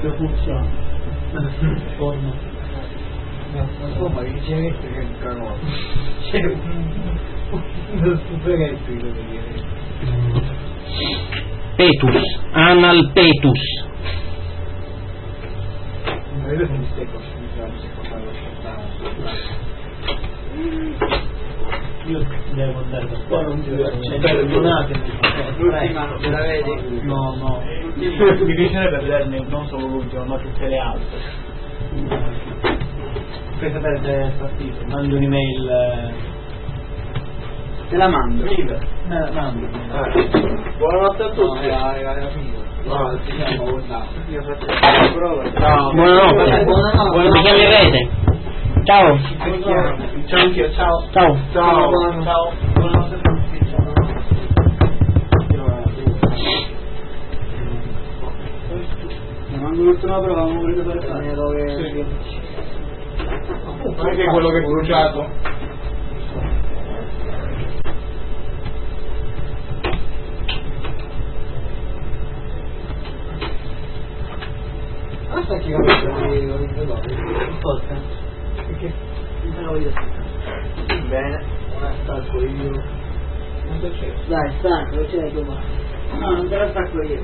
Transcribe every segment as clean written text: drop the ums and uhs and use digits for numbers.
proprio funziona. Forma. Non so, ma ricevette che cagò. C'è uno superetto di dove viene. Petus, anal petus. Ma io non mi stai consigliando se portavo Io devo andare da qua, non perdonatemi. L'ultima, ce la vedi? No. Mi piacerebbe vederne non solo l'ultima, ma tutte le altre. Per sapere se è partito. Mando un'email. Te la mando. Mando. Buonanotte a tutti. Era finito. No, ci siamo io faccio la prova. Ciao. Buonanotte. Mi chiamerete. Ciao. Ciao anch'io, ciao. Ciao. Ciao. Buonanotte a tutti. Mi mando l'ultima prova, non volete fare fare. Perché è quello che è bruciato? Basta che capisco forza. Perché me lo voglio aspettare. Bene, ora stacco io. Dai, stacco, lo c'è domani. No, non te la stacco io.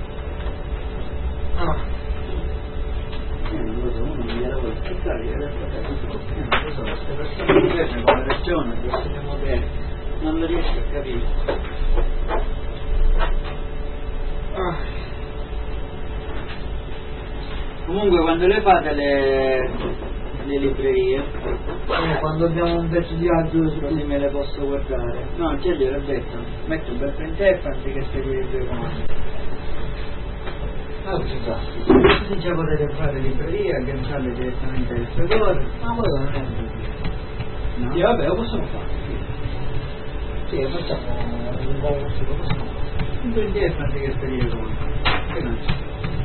Non lo so, uno mi era quello aspettare, io adesso non lo so, queste persone mi piacciono come versione, queste moderne, non lo riesco a capire. Comunque quando le fate le librerie, quando abbiamo un pezzo di viaggio così me le posso guardare. No, c'è gliel'ho detto, metto un bel print F anziché seguire i due comandi. Così già potete fare libreria, agganciarle direttamente al servidore, ma voi non è un problema. No? Vabbè, lo possiamo fare. Sì, facciamo un po' così, lo possiamo fare. Un print F anziché spedire i comandi. Che non c'è.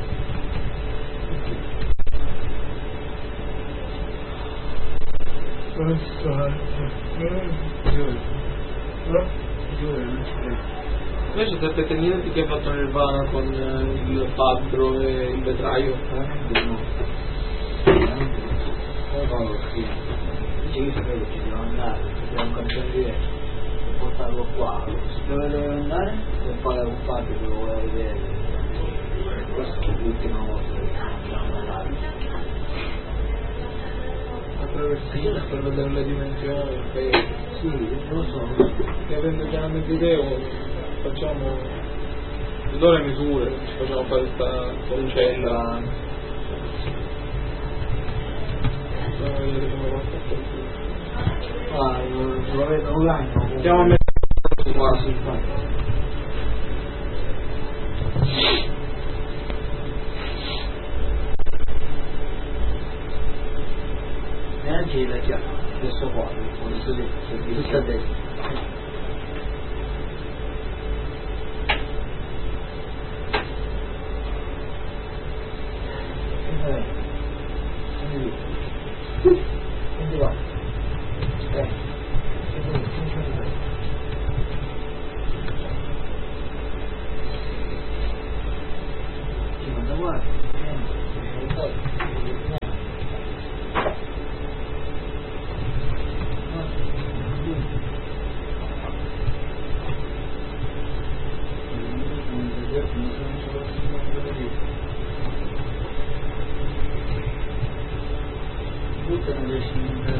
Invece te pettinati che hai fatto Nirvana con il fabbro e il vetraio? No. Io sapevo che ci devo andare, perché è un canzone diverso. Devo portarlo qua. Dove devo andare? Per fare un fatto che lo volevo vedere. Questa è l'ultima volta che andiamo a andare. Traversina per vedere le dimensioni, il peso. Sì, lo so. Che avendo già una idea facciamo le misure, ci facciamo fare questa concella. Andiamo a vedere come va a fare. Lo vedo online. Andiamo a mettere qua sul fatto. Neanche la chiave, questo qua, questo dentro, tutto a destra. Quindi va. Ci manda guarda. Non riesci a